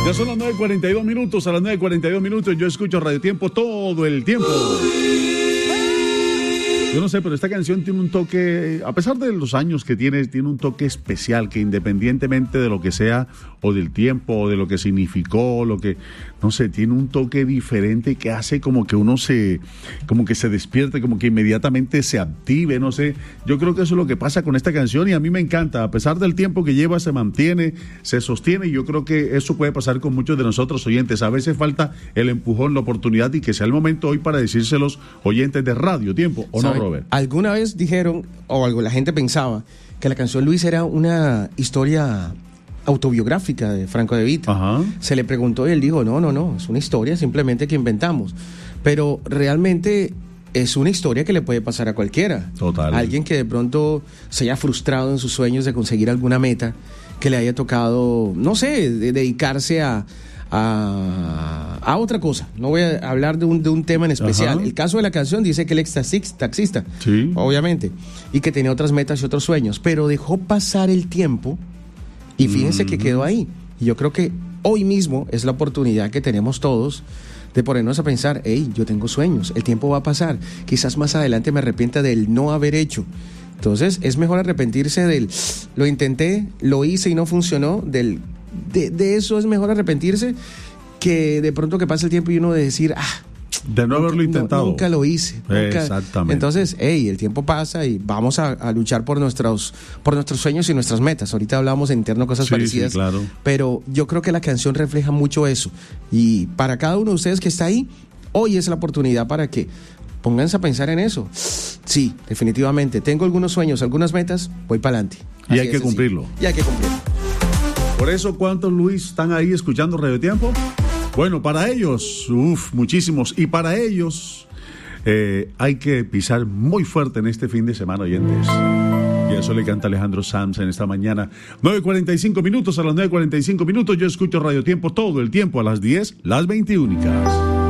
Ya son las 9:42 minutos. A las 9:42 minutos yo escucho Radio Tiempo todo el tiempo. Yo no sé, pero esta canción tiene un toque, a pesar de los años que tiene un toque especial que independientemente de lo que sea, o del tiempo, o de lo que significó, lo que, no sé, tiene un toque diferente que hace como que uno como que se despierte, como que inmediatamente se active, no sé. Yo creo que eso es lo que pasa con esta canción y a mí me encanta. A pesar del tiempo que lleva, se mantiene, se sostiene y yo creo que eso puede pasar con muchos de nosotros oyentes. A veces falta el empujón, la oportunidad y que sea el momento hoy para decírselos oyentes de Radio Tiempo, ¿o no, Robert? Alguna vez dijeron, la gente pensaba, que la canción Luis era una historia autobiográfica de Franco De Vita. Ajá. Se le preguntó y él dijo, no, es una historia simplemente que inventamos. Pero realmente es una historia que le puede pasar a cualquiera. Total. Alguien que de pronto se haya frustrado en sus sueños de conseguir alguna meta, que le haya tocado, no sé, dedicarse a otra cosa. No voy a hablar de un tema en especial. Ajá. El caso de la canción dice que él es taxista, sí, obviamente, y que tenía otras metas y otros sueños, pero dejó pasar el tiempo y fíjense que quedó ahí. Y yo creo que hoy mismo es la oportunidad que tenemos todos de ponernos a pensar, yo tengo sueños, el tiempo va a pasar, quizás más adelante me arrepienta del no haber hecho. Entonces es mejor arrepentirse del lo intenté, lo hice y no funcionó, de eso es mejor arrepentirse que de pronto que pase el tiempo y uno de decir, de no haberlo intentado. Nunca lo hice. Nunca. Exactamente. Entonces, el tiempo pasa y vamos a luchar por nuestros sueños y nuestras metas. Ahorita hablábamos en interno cosas parecidas. Sí, claro. Pero yo creo que la canción refleja mucho eso. Y para cada uno de ustedes que está ahí, hoy es la oportunidad para que pónganse a pensar en eso. Sí, definitivamente. Tengo algunos sueños, algunas metas, voy para adelante. Y hay que cumplirlo. Y hay que cumplirlo. Por eso, ¿cuántos, Luis, están ahí escuchando Radio Tiempo? Bueno, para ellos, muchísimos. Y para ellos hay que pisar muy fuerte en este fin de semana, oyentes. Y eso le canta Alejandro Sanz en esta mañana. 9:45 minutos, a las 9:45 minutos yo escucho Radio Tiempo todo el tiempo, a las 10, las 20 únicas.